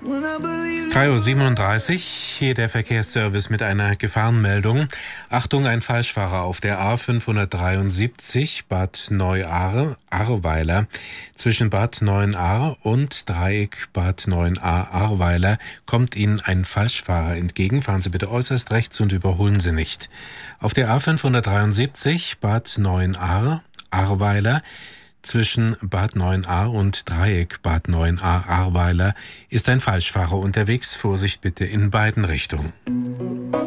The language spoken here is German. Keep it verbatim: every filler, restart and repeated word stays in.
drei Uhr siebenunddreißig, hier der Verkehrsservice mit einer Gefahrenmeldung. Achtung, ein Falschfahrer auf der A fünfhundertdreiundsiebzig Bad Neuahr-Ahrweiler. Zwischen Bad Neuenahr und Dreieck Bad Neuenahr-Ahrweiler kommt Ihnen ein Falschfahrer entgegen. Fahren Sie bitte äußerst rechts und überholen Sie nicht. Auf der A fünfhundertdreiundsiebzig Bad Neuenahr-Ahrweiler zwischen Bad Neuenahr und Dreieck Bad Neuenahr-Ahrweiler ist ein Falschfahrer unterwegs. Vorsicht bitte in beiden Richtungen.